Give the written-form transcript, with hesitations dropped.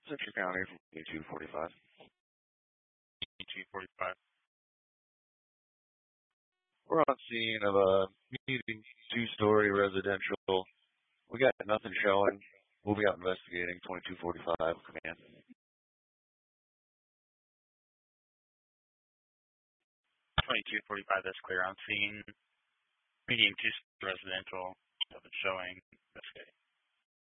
Central County from 2245. 245. We're on scene of a medium two-story residential. We got nothing showing. We'll be out investigating 2245 command. 2245, that's clear. I'm seeing medium two residential. Nothing showing. Investigate.